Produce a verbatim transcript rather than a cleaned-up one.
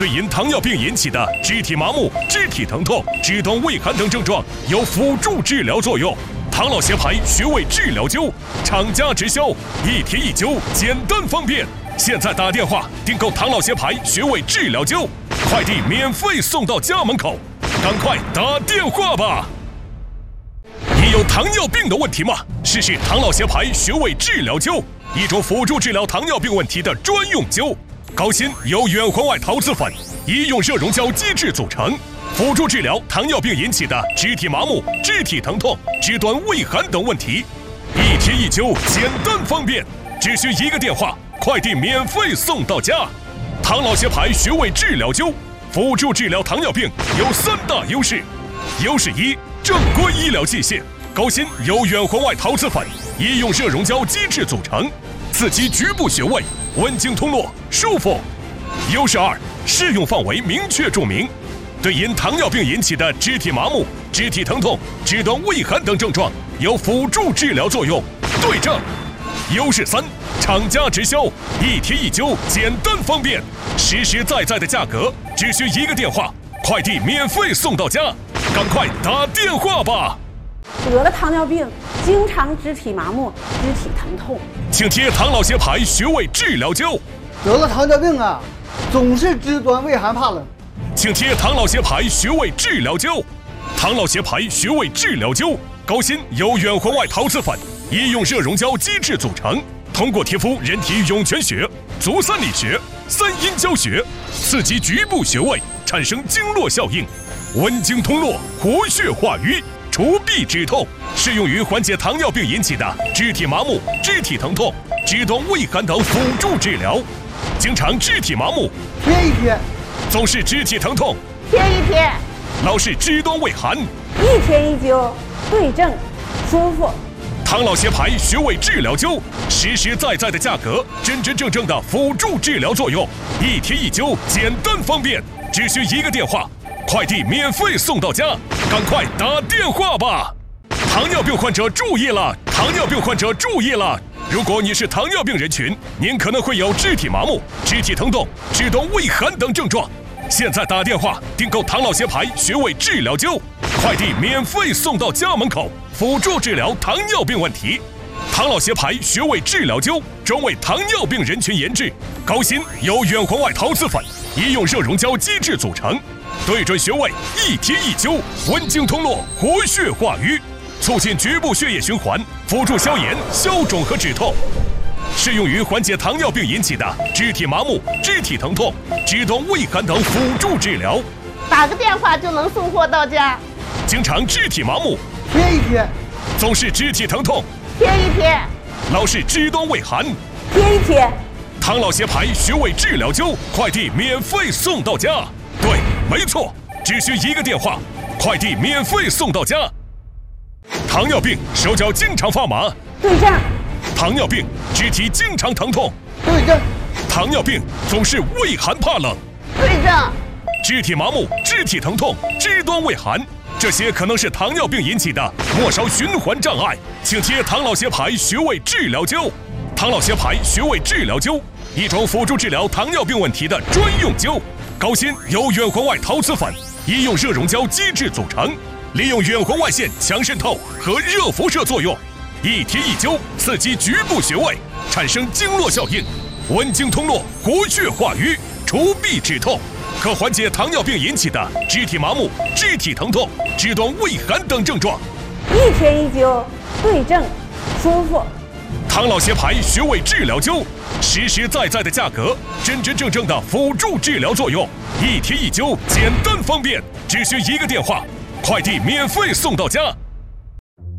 对因糖尿病引起的肢体麻木、肢体疼痛、肢端畏寒等症状有辅助治疗作用。唐老协牌穴位治疗灸，厂家直销，一贴一灸，简单方便。现在打电话订购唐老协牌穴位治疗灸，快递免费送到家门口，赶快打电话吧！你有糖尿病的问题吗？试试唐老协牌穴位治疗灸，一种辅助治疗糖尿病问题的专用灸。高锌由远环外陶瓷粉、医用热熔胶基质组成，辅助治疗糖尿病引起的肢体麻木、肢体疼痛、肢端畏寒等问题。一贴一灸，简单方便，只需一个电话，快递免费送到家。唐老协牌穴位治疗灸，辅助治疗糖尿病有三大优势：优势一，正规医疗器械，高锌由远环外陶瓷粉、医用热熔胶基质组成，刺激局部穴位，温经通络，舒服。优势二，适用范围明确注明，对因糖尿病引起的肢体麻木、肢体疼痛、肢端畏寒等症状有辅助治疗作用，对症。优势三，厂家直销，一贴一灸，简单方便，实实在在的价格，只需一个电话，快递免费送到家，赶快打电话吧！ 得了糖尿病，经常肢体麻木、肢体疼痛， 请贴唐老协牌穴位治疗灸。 得了糖尿病啊，总是肢端畏寒怕冷， 请贴唐老协牌穴位治疗灸。唐老协牌穴位治疗灸，高锌由远环外陶瓷粉、医用热熔胶基质组成，通过贴敷人体涌泉穴、足三里穴、三阴交穴，刺激局部穴位，产生经络效应，温经通络，活血化瘀，除痹止痛，适用于缓解糖尿病引起的肢体麻木、肢体疼痛、肢端畏寒等辅助治疗。经常肢体麻木， 贴一贴； 总是肢体疼痛， 贴一贴； 老是肢端畏寒， 一贴一灸，对症，舒服。 唐老协牌穴位治疗灸，实实在在的价格，真真正正的辅助治疗作用，一贴一灸，简单方便，只需一个电话，快递免费送到家，赶快打电话吧！糖尿病患者注意了，糖尿病患者注意了！如果你是糖尿病人群，您可能会有肢体麻木、肢体疼痛、肢端畏寒等症状。现在打电话订购唐老协牌穴位治疗灸，快递免费送到家门口，辅助治疗糖尿病问题。唐老协牌穴位治疗灸专为糖尿病人群研制，高锌由远环外陶瓷粉、医用热熔胶基质组成，对准穴位，一贴一灸，温经通络，活血化瘀，促进局部血液循环，辅助消炎、消肿和止痛，适用于缓解糖尿病引起的肢体麻木、肢体疼痛、肢端畏寒等辅助治疗。 打个电话就能送货到家。 经常肢体麻木， 贴一贴； 总是肢体疼痛， 贴一贴； 老是肢端畏寒， 贴一贴。 唐老协牌穴位治疗灸，快递免费送到家。对，没错，只需一个电话，快递免费送到家。糖尿病手脚经常发麻， 对症。 糖尿病肢体经常疼痛， 对症。 糖尿病总是畏寒怕冷， 对症。 肢体麻木、肢体疼痛、肢端畏寒，这些可能是糖尿病引起的末梢循环障碍，请贴唐老协牌穴位治疗灸。唐老协牌穴位治疗灸，一种辅助治疗糖尿病问题的专用灸，高锌由远环外陶瓷粉、医用热熔胶基质组成，利用远红外线强渗透和热辐射作用，一贴一灸，刺激局部穴位，产生经络效应，温经通络，活血化瘀，除痹止痛，可缓解糖尿病引起的肢体麻木、肢体疼痛、肢端畏寒等症状。 一贴一灸，对症，舒服。 唐老协牌穴位治疗灸，实实在在的价格，真真正正的辅助治疗作用，一贴一灸，简单方便，只需一个电话，快递免费送到家。